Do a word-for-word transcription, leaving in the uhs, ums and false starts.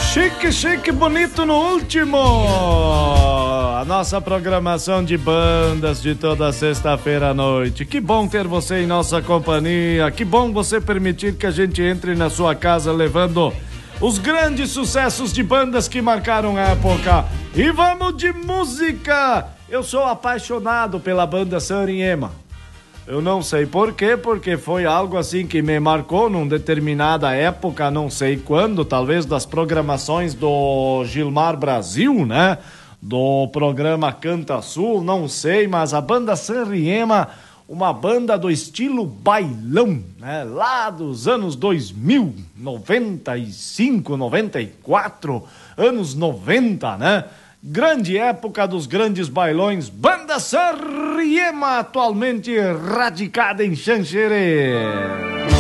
Chique, chique, bonito no último. A nossa programação de bandas de toda sexta-feira à noite. Que bom ter você em nossa companhia. Que bom você permitir que a gente entre na sua casa levando os grandes sucessos de bandas que marcaram a época. E vamos de música. Eu sou apaixonado pela banda Sariema. Eu não sei por quê, porque foi algo assim que me marcou numa determinada época, não sei quando, talvez das programações do Gilmar Brasil, né? Do programa Canta Sul, não sei, mas a banda Sariema, uma banda do estilo bailão, né? Lá dos anos dois mil, noventa e cinco, noventa e quatro, anos noventa, né? Grande época dos grandes bailões, banda Sariema, atualmente radicada em Xanxerê.